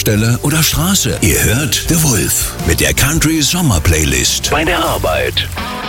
Baustelle oder Straße. Ihr hört The Wolf mit der Country Sommer Playlist bei der Arbeit.